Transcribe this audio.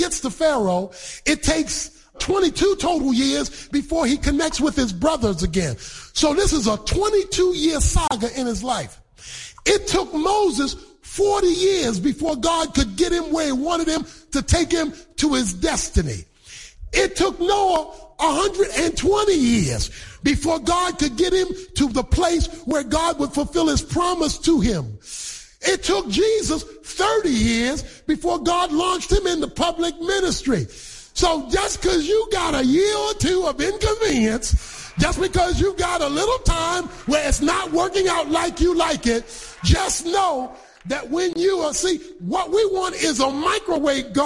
gets to Pharaoh, it takes 22 total years before he connects with his brothers again. So this is a 22-year saga in his life. It took Moses 40 years before God could get him where he wanted him to take him to his destiny. It took Noah 120 years before God could get him to the place where God would fulfill his promise to him. It took Jesus 30 years before God launched him into public ministry. So just because you got a year or two of inconvenience, just because you got a little time where it's not working out like you like it, just know that when you see, what we want is a microwave God.